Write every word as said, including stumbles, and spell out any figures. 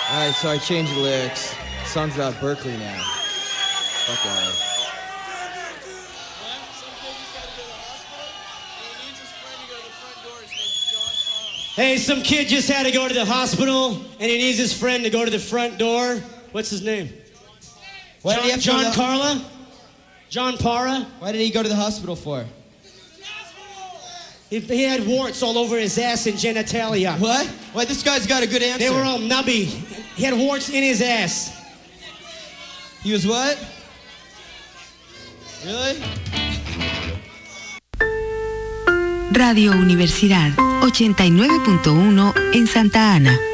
Alright, so I changed the lyrics. The song's about Berkeley now. Fuck off. Hey, some kid just had to go to the hospital, and he needs his friend to go to the front door. What's his name? Why John, did he have to John go to the- Carla? John Para? Why did he go to the hospital for? He, he had warts all over his ass and genitalia. What? Why, this guy's got a good answer. They were all nubby. He had warts in his ass. He was what? Really? Radio Universidad ochenta y nueve punto uno en Santa Ana.